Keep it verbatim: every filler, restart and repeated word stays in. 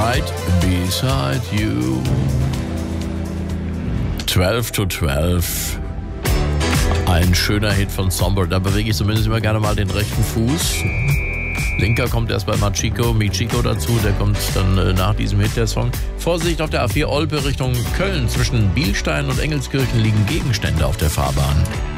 Right Beside You. zwölf to zwölf. Ein schöner Hit von Songbird. Da bewege ich zumindest immer gerne mal den rechten Fuß. Linker kommt erst bei Machiko, Michiko dazu. Der kommt dann äh, nach diesem Hit, der Song. Vorsicht auf der A vier Olpe Richtung Köln. Zwischen Bielstein und Engelskirchen liegen Gegenstände auf der Fahrbahn.